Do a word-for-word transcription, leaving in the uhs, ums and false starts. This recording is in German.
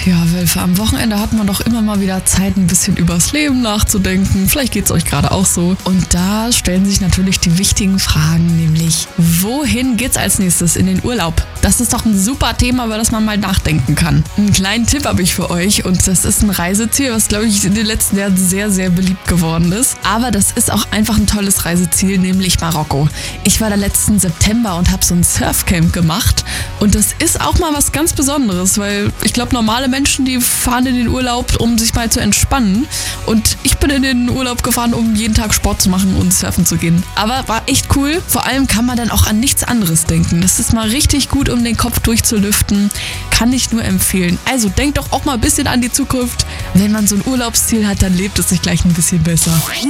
Ja, Wölfe, am Wochenende hat man doch immer mal wieder Zeit, ein bisschen übers Leben nachzudenken. Vielleicht geht's euch gerade auch so. Und da stellen sich natürlich die wichtigen Fragen, nämlich, wohin geht's als nächstes in den Urlaub? Das ist doch ein super Thema, über das man mal nachdenken kann. Einen kleinen Tipp habe ich für euch und das ist ein Reiseziel, was, glaube ich, in den letzten Jahren sehr, sehr beliebt geworden ist. Aber das ist auch einfach ein tolles Reiseziel, nämlich Marokko. Ich war da letzten September und habe so ein Surfcamp gemacht und das ist auch mal was ganz Besonderes, weil ich glaube, normale Menschen, die fahren in den Urlaub, um sich mal zu entspannen und ich bin in den Urlaub gefahren, um jeden Tag Sport zu machen und surfen zu gehen. Aber war echt cool. Vor allem kann man dann auch an nichts anderes denken. Das ist mal richtig gut, um den Kopf durchzulüften. Kann ich nur empfehlen. Also denkt doch auch mal ein bisschen an die Zukunft. Wenn man so ein Urlaubsziel hat, dann lebt es sich gleich ein bisschen besser.